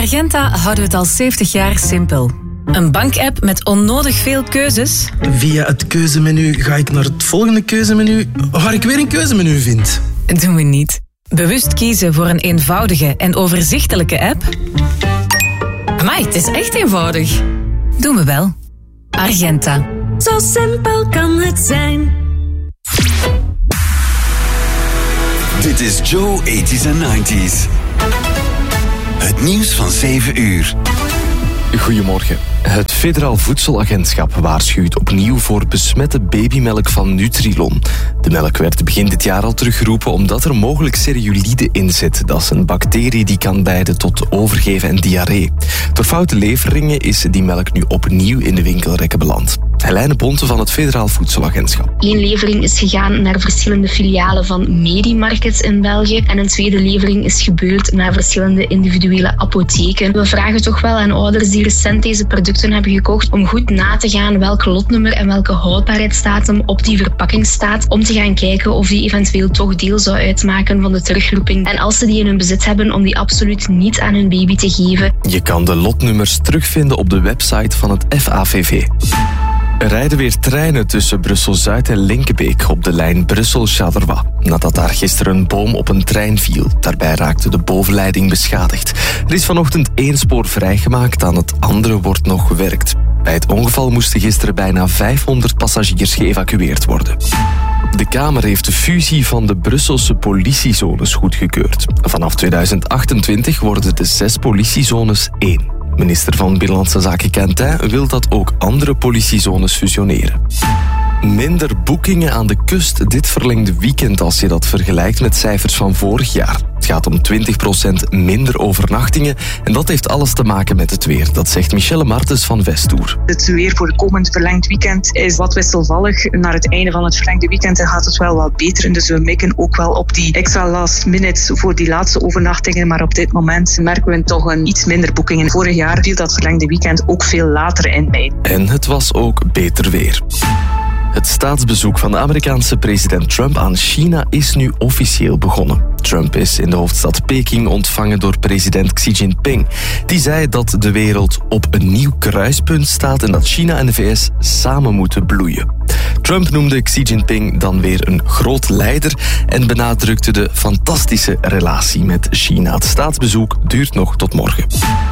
Argenta houden we het al 70 jaar simpel. Een bankapp met onnodig veel keuzes. Via het keuzemenu ga ik naar het volgende keuzemenu, waar ik weer een keuzemenu vind. Doen we niet. Bewust kiezen voor een eenvoudige en overzichtelijke app? Amai, het is echt eenvoudig. Doen we wel. Argenta. Zo simpel kan het zijn. Dit is Joe 80s en 90s. Het nieuws van 7 uur. Goedemorgen. Het Federaal Voedselagentschap waarschuwt opnieuw voor besmette babymelk van Nutrilon. De melk werd begin dit jaar al teruggeroepen omdat er mogelijk cerulide in zit. Dat is een bacterie die kan leiden tot overgeven en diarree. Door foute leveringen is die melk nu opnieuw in de winkelrekken beland. Helene Bonte van het Federaal Voedselagentschap. 1 levering is gegaan naar verschillende filialen van Medimarkets in België en een tweede levering is gebeurd naar verschillende individuele apotheken. We vragen toch wel aan ouders die recent deze producten hebben gekocht om goed na te gaan welk lotnummer en welke houdbaarheidsdatum op die verpakking staat, om te gaan kijken of die eventueel toch deel zou uitmaken van de terugroeping. En als ze die in hun bezit hebben, om die absoluut niet aan hun baby te geven. Je kan de lotnummers terugvinden op de website van het FAVV. Er rijden weer treinen tussen Brussel-Zuid en Linkebeek op de lijn Brussel-Charleroi. Nadat daar gisteren een boom op een trein viel. Daarbij raakte de bovenleiding beschadigd. Er is vanochtend 1 spoor vrijgemaakt, aan het andere wordt nog gewerkt. Bij het ongeval moesten gisteren bijna 500 passagiers geëvacueerd worden. De Kamer heeft de fusie van de Brusselse politiezones goedgekeurd. Vanaf 2028 worden de 6 politiezones 1. Minister van Binnenlandse Zaken Quentin wil dat ook andere politiezones fusioneren. Minder boekingen aan de kust dit verlengde weekend als je dat vergelijkt met cijfers van vorig jaar. Het gaat om 20% minder overnachtingen en dat heeft alles te maken met het weer. Dat zegt Michelle Martens van Vestour. Het weer voor het komend verlengd weekend is wat wisselvallig. Naar het einde van het verlengde weekend gaat het wel wat beter. Dus we mikken ook wel op die extra last minutes voor die laatste overnachtingen. Maar op dit moment merken we toch een iets minder boekingen. Vorig jaar viel dat verlengde weekend ook veel later in mei. En het was ook beter weer. Het staatsbezoek van de Amerikaanse president Trump aan China is nu officieel begonnen. Trump is in de hoofdstad Peking ontvangen door president Xi Jinping. Die zei dat de wereld op een nieuw kruispunt staat en dat China en de VS samen moeten bloeien. Trump noemde Xi Jinping dan weer een groot leider en benadrukte de fantastische relatie met China. Het staatsbezoek duurt nog tot morgen.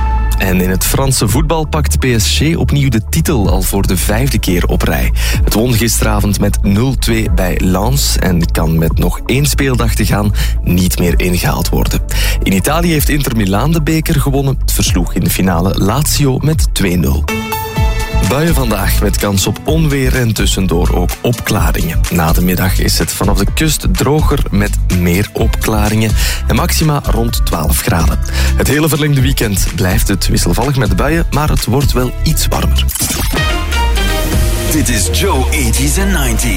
En in het Franse voetbal pakt PSG opnieuw de titel al voor de 5e keer op rij. Het won gisteravond met 0-2 bij Lens en kan met nog 1 speeldag te gaan niet meer ingehaald worden. In Italië heeft Inter Milaan de beker gewonnen. Het versloeg in de finale Lazio met 2-0. Buien vandaag met kans op onweer en tussendoor ook opklaringen. Na de middag is het vanaf de kust droger met meer opklaringen en maxima rond 12 graden. Het hele verlengde weekend blijft het wisselvallig met buien, maar het wordt wel iets warmer. Dit is Joe 80s en 90s.